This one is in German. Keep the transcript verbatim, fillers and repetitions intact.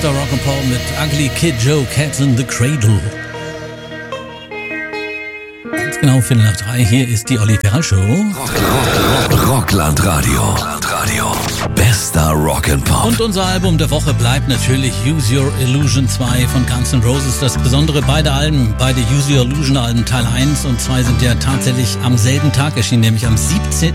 Bester Rock'n'Pop mit Ugly Kid Joe, Cats in the Cradle. Ganz genau, Viertel nach drei, hier ist die Olli Ferrell Show. Rock, Rock, Rock, Rockland Radio. Rockland Radio. Bester Rock'n'Pop. Und unser Album der Woche bleibt natürlich Use Your Illusion zwei von Guns N' Roses. Das Besondere, beide Alben, beide Use Your Illusion Alben, Teil eins und zwei sind ja tatsächlich am selben Tag erschienen, nämlich am siebzehnten